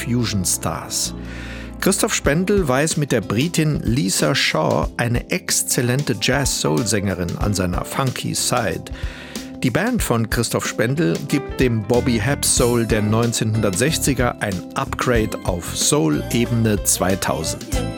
Fusion-Stars. Christoph Spendel weiß mit der Britin Lisa Shaw eine exzellente Jazz-Soul-Sängerin an seiner funky Side. Die Band von Christoph Spendel gibt dem Bobby Hebb Soul der 1960er ein Upgrade auf Soul-Ebene 2000.